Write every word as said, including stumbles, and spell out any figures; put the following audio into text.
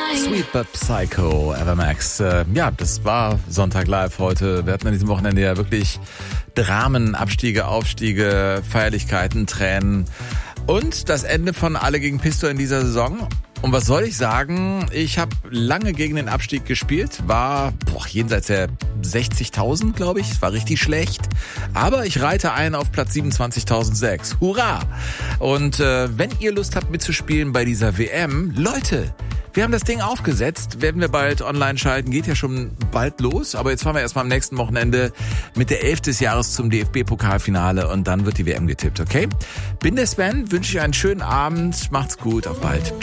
Sweet but Psycho, Evermax. Äh, ja, das war Sonntag Live heute. Wir hatten an diesem Wochenende ja wirklich Dramen, Abstiege, Aufstiege, Feierlichkeiten, Tränen und das Ende von Alle gegen Pisto in dieser Saison. Und was soll ich sagen? Ich habe lange gegen den Abstieg gespielt, war boah, jenseits der sechzigtausend, glaube ich. War richtig schlecht. Aber ich reite ein auf Platz siebenundzwanzigtausendsechs. Hurra! Und äh, wenn ihr Lust habt mitzuspielen bei dieser W M, Leute, wir haben das Ding aufgesetzt, werden wir bald online schalten, geht ja schon bald los, aber jetzt fahren wir erstmal am nächsten Wochenende mit der elf des Jahres zum D F B-Pokalfinale und dann wird die W M getippt, okay? Bin der Sven, wünsche ich einen schönen Abend, macht's gut, auf bald.